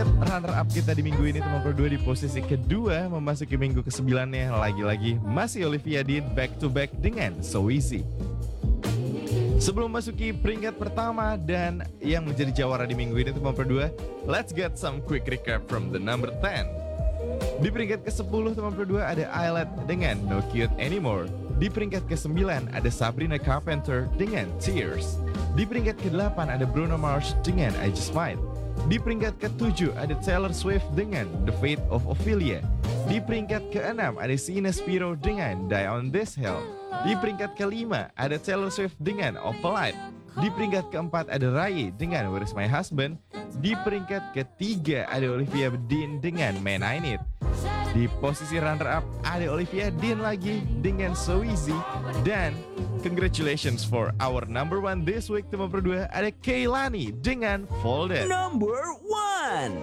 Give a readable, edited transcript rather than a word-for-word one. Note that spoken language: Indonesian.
peringkat runner-up kita di minggu ini teman berdua di posisi kedua memasuki minggu ke-9-nya lagi-lagi masih Olivia Dean back to back dengan So Easy. Sebelum masuki peringkat pertama dan yang menjadi jawara di minggu ini teman berdua, let's get some quick recap from the number 10. Di peringkat ke-10 teman berdua ada Islet dengan No Cute Anymore. Di peringkat ke-9 ada Sabrina Carpenter dengan Tears. Di peringkat ke-8 ada Bruno Mars dengan I Just Might. Di peringkat ke-7 ada Taylor Swift dengan The Fate of Ophelia. Di peringkat ke-6 ada Sina Spiro dengan Die on This Hill. Di peringkat ke-5 ada Taylor Swift dengan Opalite. Di peringkat ke-4 ada Rai dengan Where's My Husband. Di peringkat ke-3 ada Olivia Dean dengan Man I Need. Di posisi runner-up ada Olivia Dean lagi dengan So Easy. Dan congratulations for our number one this week teman berdua, ada Kehlani dengan Folded. Number 1.